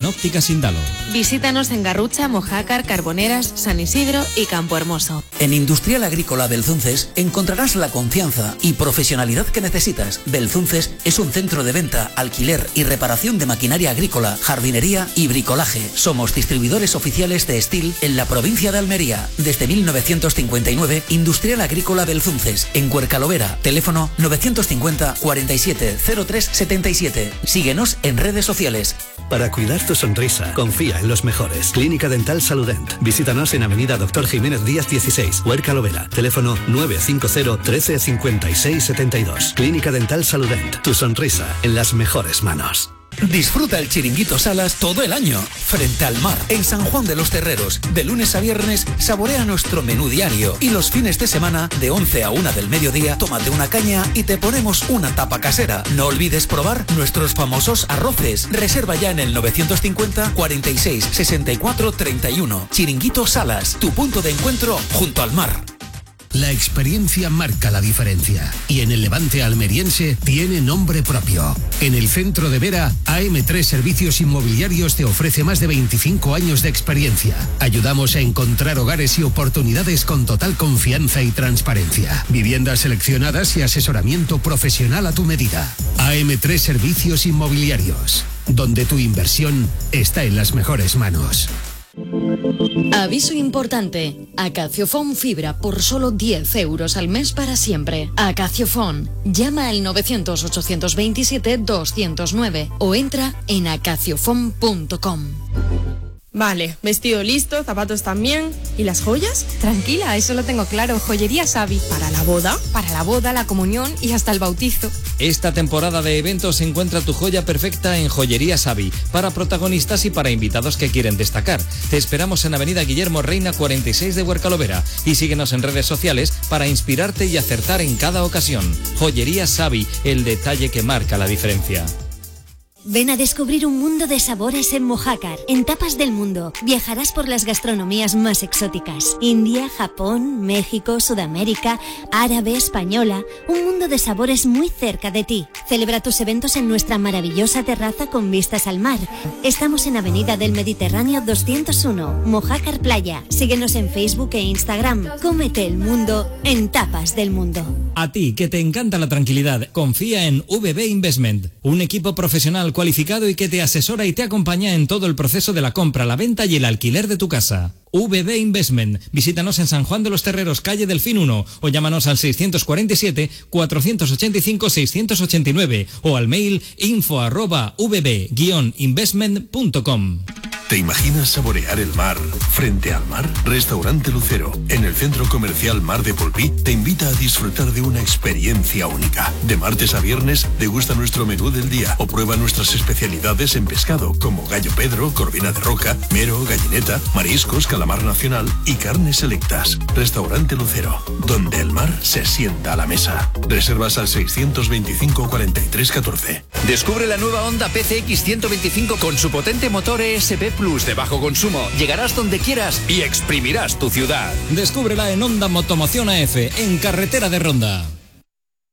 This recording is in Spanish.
Ópticas Indalo. Visítanos en Garrucha, Mojácar, Carboneras, San Isidro y Campo Hermoso. En Industrial Agrícola Belzunces encontrarás la confianza y profesionalidad que necesitas. Belzunces es un centro de venta, alquiler y reparación de maquinaria agrícola, jardinería y bricolaje. Somos distribuidores oficiales de Steel en la provincia de Almería. Desde 1959, Industrial Agrícola Belzunces, en Cuercalovera. Teléfono 950 47 03 77. Síguenos en redes sociales. Para cuidar tu sonrisa, confía en los mejores. Clínica Dental Saludent. Visítanos en Avenida Dr. Jiménez Díaz 16, Huerca-Lovera. Teléfono 950 13 56 72. Clínica Dental Saludent. Tu sonrisa en las mejores manos. Disfruta el Chiringuito Salas todo el año, frente al mar, en San Juan de los Terreros. De lunes a viernes, saborea nuestro menú diario. Y los fines de semana, de 11 a 1 del mediodía, tómate una caña y te ponemos una tapa casera. No olvides probar nuestros famosos arroces. Reserva ya en el 950 46 64 31. Chiringuito Salas, tu punto de encuentro junto al mar. La experiencia marca la diferencia y en el Levante almeriense tiene nombre propio. En el centro de Vera, AM3 Servicios Inmobiliarios te ofrece más de 25 años de experiencia. Ayudamos a encontrar hogares y oportunidades con total confianza y transparencia. Viviendas seleccionadas y asesoramiento profesional a tu medida. AM3 Servicios Inmobiliarios, donde tu inversión está en las mejores manos. Aviso importante. Acaciofón Fibra por solo 10 euros al mes para siempre. Acaciofón. Llama al 900-827-209 o entra en acaciofón.com. Vale, vestido listo, zapatos también. ¿Y las joyas? Tranquila, eso lo tengo claro. Joyería Savi. ¿Para la boda? Para la boda, la comunión y hasta el bautizo. Esta temporada de eventos encuentra tu joya perfecta en Joyería Savi, para protagonistas y para invitados que quieren destacar. Te esperamos en Avenida Guillermo Reina 46 de Huercalovera y síguenos en redes sociales para inspirarte y acertar en cada ocasión. Joyería Savi, el detalle que marca la diferencia. Ven a descubrir un mundo de sabores en Mojácar. En Tapas del Mundo viajarás por las gastronomías más exóticas. India, Japón, México, Sudamérica, árabe, española. Un mundo de sabores muy cerca de ti. Celebra tus eventos en nuestra maravillosa terraza con vistas al mar. Estamos en Avenida del Mediterráneo 201, Mojácar Playa. Síguenos en Facebook e Instagram. Cómete el mundo en Tapas del Mundo. A ti, que te encanta la tranquilidad, confía en VB Investment, un equipo profesional cualificado y que te asesora y te acompaña en todo el proceso de la compra, la venta y el alquiler de tu casa. VB Investment. Visítanos en San Juan de los Terreros, calle Delfín 1, o llámanos al 647-485-689 o al mail info@vb-investment.com. ¿Te imaginas saborear el mar frente al mar? Restaurante Lucero, en el centro comercial Mar de Polpí, te invita a disfrutar de una experiencia única. De martes a viernes, degusta nuestro menú del día o prueba nuestras especialidades en pescado, como gallo Pedro, corvina de roca, mero, gallineta, mariscos, calamar nacional y carnes selectas. Restaurante Lucero, donde el mar se sienta a la mesa. Reservas al 625 43 14. Descubre la nueva Honda PCX 125 con su potente motor ESP Plus de bajo consumo. Llegarás donde quieras y exprimirás tu ciudad. Descúbrela en Honda Motomoción AF, en Carretera de Ronda.